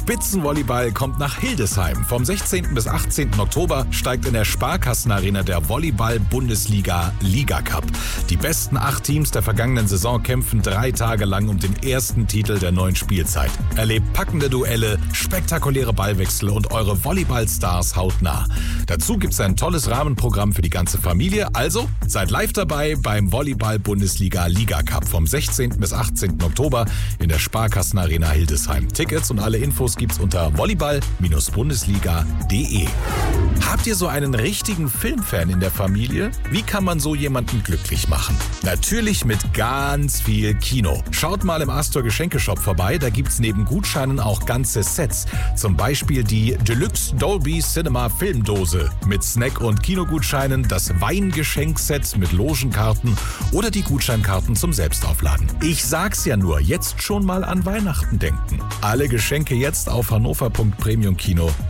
Spitzenvolleyball kommt nach Hildesheim. Vom 16. bis 18. Oktober steigt in der Sparkassenarena der Volleyball-Bundesliga Liga Cup. Die besten 8 Teams der vergangenen Saison kämpfen 3 Tage lang um den ersten Titel der neuen Spielzeit. Erlebt packende Duelle, spektakuläre Ballwechsel und eure Volleyball-Stars hautnah. Dazu gibt's ein tolles Rahmenprogramm für die ganze Familie. Also seid live dabei beim Volleyball-Bundesliga Liga Cup vom 16. bis 18. Oktober in der Sparkassenarena Hildesheim. Tickets und alle Infos gibt's unter volleyball-bundesliga.de. Habt ihr so einen richtigen Filmfan in der Familie? Wie kann man so jemanden glücklich machen? Natürlich mit ganz viel Kino. Schaut mal im Astor Geschenkeshop vorbei, da gibt's neben Gutscheinen auch ganze Sets. Zum Beispiel die Deluxe Dolby Cinema Filmdose mit Snack- und Kinogutscheinen, das Weingeschenkset mit Logenkarten oder die Gutscheinkarten zum Selbstaufladen. Ich sag's ja nur, jetzt schon mal an Weihnachten denken. Alle Geschenke jetzt auf hannover.premiumkino.de.